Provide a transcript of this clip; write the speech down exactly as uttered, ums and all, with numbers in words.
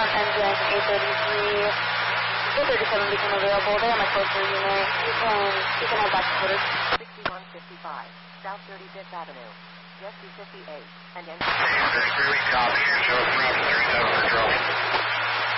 on engine eight thirty-three, eight thirty-seven become available. They are my closer unit. You can, you can head back to quarters. sixty-one fifty-five, South thirty-fifth Avenue, Jet two fifty-eight, and engine... thirty-three, copy, show us around thirty-seven, control.